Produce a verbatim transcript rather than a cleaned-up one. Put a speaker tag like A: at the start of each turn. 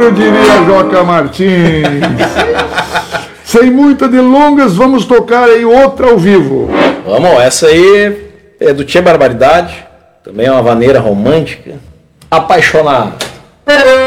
A: maneiro, diria Joca Martins. Sem muitas delongas, vamos tocar aí outra ao vivo.
B: Vamos, essa aí é do Tchê Barbaridade, também é uma vaneira romântica, apaixonada.